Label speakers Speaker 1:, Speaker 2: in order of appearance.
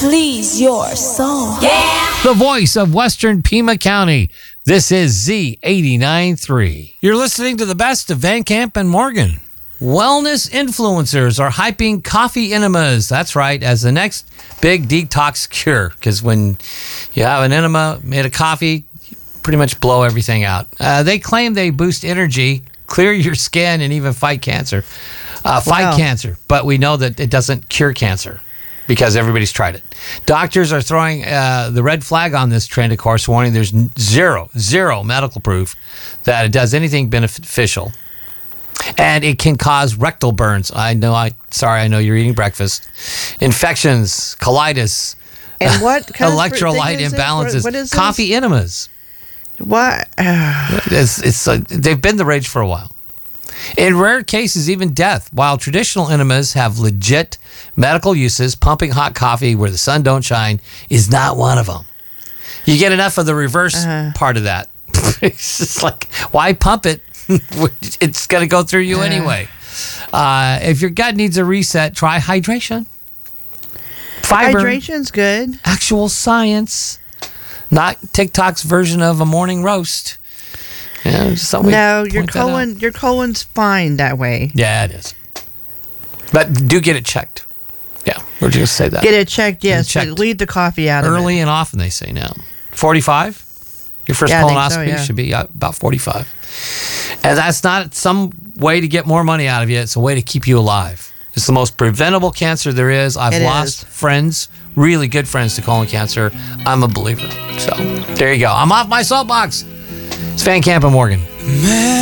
Speaker 1: please your soul.
Speaker 2: The voice of Western Pima County. This is Z89.3. You're listening to the best of Van Camp and Morgan. Wellness influencers are hyping coffee enemas. That's right, as the next big detox cure. Because when you have an enema made of coffee, you pretty much blow everything out. They claim they boost energy, clear your skin, and even fight cancer. Cancer. But we know that it doesn't cure cancer because everybody's tried it. Doctors are throwing the red flag on this trend, of course, warning there's zero medical proof that it does anything beneficial. And it can cause rectal burns. I know you're eating breakfast. Infections, colitis,
Speaker 3: and what kind
Speaker 2: electrolyte imbalances,
Speaker 3: what is this?
Speaker 2: Coffee enemas.
Speaker 3: What?
Speaker 2: They've been the rage for a while. In rare cases, even death. While traditional enemas have legit medical uses, pumping hot coffee where the sun don't shine is not one of them. You get enough of the reverse part of that. It's just like, why pump it? It's going to go through you anyway. If your gut needs a reset, try hydration. Fiber.
Speaker 3: Hydration's good.
Speaker 2: Actual science. Not TikTok's version of a morning roast. Yeah,
Speaker 3: no, your colon's fine that way.
Speaker 2: Yeah, it is. But do get it checked. Yeah, we're just going to say that.
Speaker 3: Get it checked, yes. But leave the coffee out
Speaker 2: early
Speaker 3: of it.
Speaker 2: and often, they say now. 45? Your first colonoscopy should be about 45. And that's not some way to get more money out of you. It's a way to keep you alive. It's the most preventable cancer there is. I've lost friends, really good friends, to colon cancer. I'm a believer. So there you go. I'm off my soapbox. It's Van Camp and Morgan.